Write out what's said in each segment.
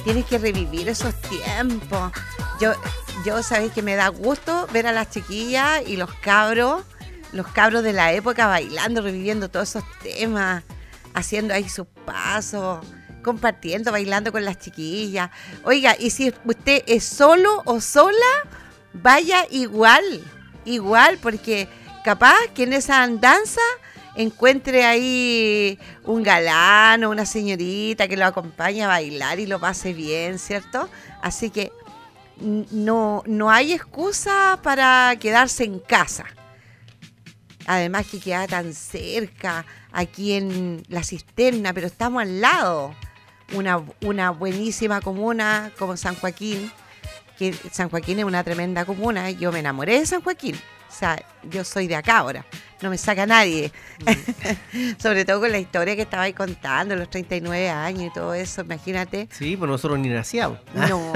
tienes que revivir esos tiempos. Yo sabéis que me da gusto ver a las chiquillas y los cabros de la época bailando, reviviendo todos esos temas, haciendo ahí sus pasos, compartiendo, bailando con las chiquillas. Oiga, y si usted es solo o sola, vaya igual, porque capaz que en esa andanza encuentre ahí un galán o una señorita que lo acompañe a bailar y lo pase bien, ¿cierto? Así que no hay excusa para quedarse en casa. Además que queda tan cerca, aquí en La Cisterna, pero estamos al lado. Una buenísima comuna como San Joaquín, que San Joaquín es una tremenda comuna. Yo me enamoré de San Joaquín. O sea, yo soy de acá ahora, no me saca nadie. Sobre todo con la historia que estaba ahí contando, los 39 años y todo eso, imagínate. Sí, pues nosotros ni nacíamos. No,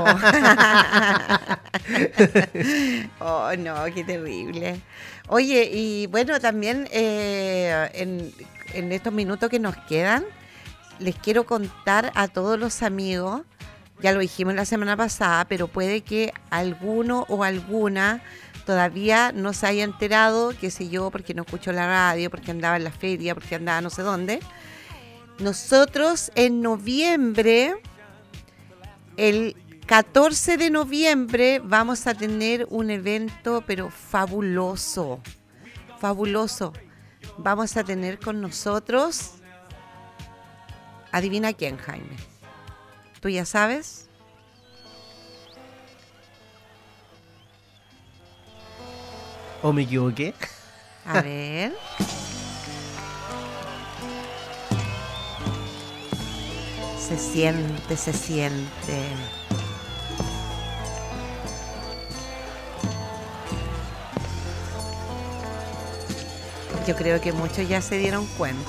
oh, no, qué terrible. Oye, y bueno, también en estos minutos que nos quedan, les quiero contar a todos los amigos, ya lo dijimos la semana pasada, pero puede que alguno o alguna todavía no se haya enterado, qué sé yo, porque no escuchó la radio, porque andaba en la feria, porque andaba no sé dónde. Nosotros en noviembre, el 14 de noviembre, vamos a tener un evento, pero fabuloso, fabuloso. Vamos a tener con nosotros, adivina quién, Jaime. ¿Tú ya sabes? ¿O me equivoqué? A ver. Se siente, se siente. Yo creo que muchos ya se dieron cuenta.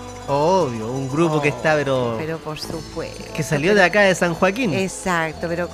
Obvio, un grupo que está, pero por supuesto. que salió de acá de San Joaquín. Exacto, pero